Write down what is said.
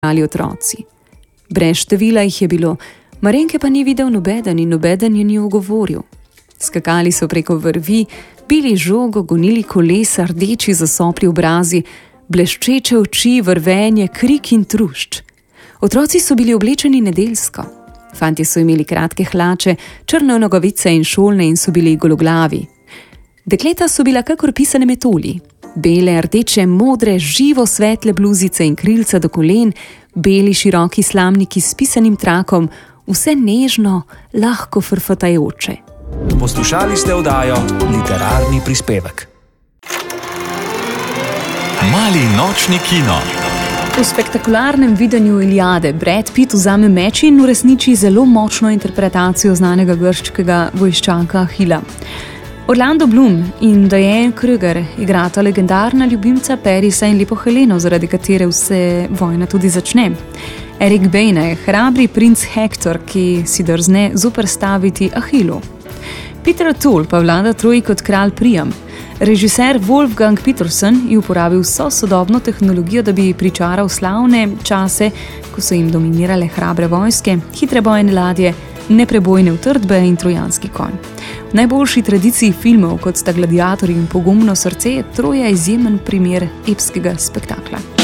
ali otroci. Brez števila jih je bilo, Marenke pa ni videl nobeden in nobeden je ni ogovoril. Skakali so preko vrvi, bili žogo, gonili kolesa, rdeči zasopli obrazi, bleščeče oči, vrvenje, krik in trušč. Otroci so bili oblečeni nedeljsko. Fantje so imeli kratke hlače, črne nogavice in šolne in so bili gologlavi. Dekleta so bila kakor pisane metulji. Bele, rdeče, modre, živo svetle bluzice in krilca do kolen, beli široki slamniki s pisanim trakom, vse nežno, lahko frfatajoče. Poslušali ste oddajo Literarni prispevek. Mali nočni kino. V spektakularnem videnju Iliade Brad Pitt vzame meč in uresniči zelo močno interpretacijo znanega grškega vojščaka Ahila. Orlando Bloom in Diane Kruger igrata legendarna ljubimca Parisa in lepo Heleno, zaradi katere vse vojna tudi začne. Eric Bana je hrabri princ Hektor, ki si drzne zoperstaviti Ahilu. Peter O'Toole pa vlada Troji kot kralj Priam. Režiser Wolfgang Petersen je uporabil vso sodobno tehnologijo, da bi pričaral slavne čase, ko so jim dominirale hrabre vojske, hitre bojne ladje, neprebojne utrdbe in trojanski konj. V najboljši tradiciji filmov, kot sta Gladiator in Pogumno srce, je Troja izjemen primer epskega spektakla.